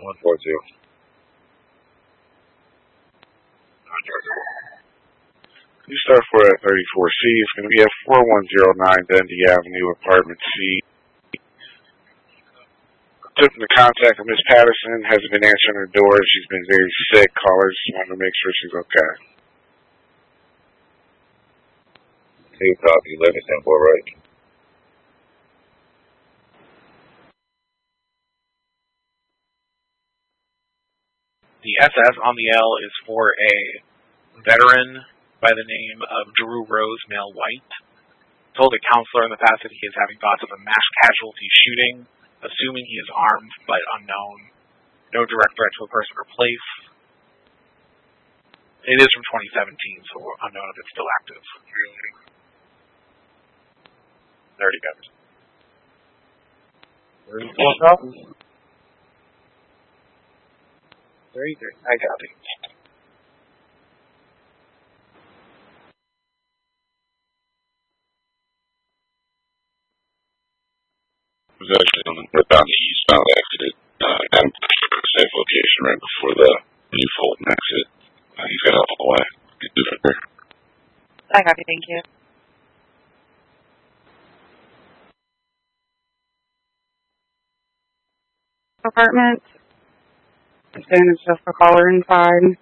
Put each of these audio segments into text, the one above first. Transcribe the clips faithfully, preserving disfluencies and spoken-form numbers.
one four two. You start for at thirty-four C. It's going to be at four one zero nine Dundee Avenue, apartment C. Took the contact of Miss Patterson. Hasn't been answering her door. She's been very sick. Callers wanted to make sure she's okay. Two copy. Living Temple, right? The S S on the L is for a veteran by the name of Drew Rose, male white. Told a counselor in the past that he is having thoughts of a mass casualty shooting, assuming he is armed but unknown. No direct threat to a person or place. It is from twenty seventeen, so unknown if it's still active. thirty members. thirty-four copies. thirty-three. I copy. It was actually on the, on the eastbound exit, uh, kind of safe location right before the new Fulton exit. Uh, he's got out of the way. Get to it there. I copy, thank you. Apartment. Saying it's just a caller inside.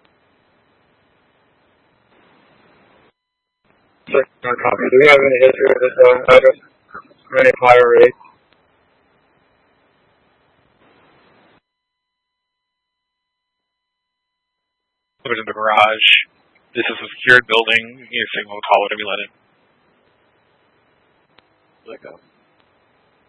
Second copy. Do we have any history of this uh, address? Any prior rates? Put it in the garage. This is a secured building. You signal, call it, and we let it. Let go.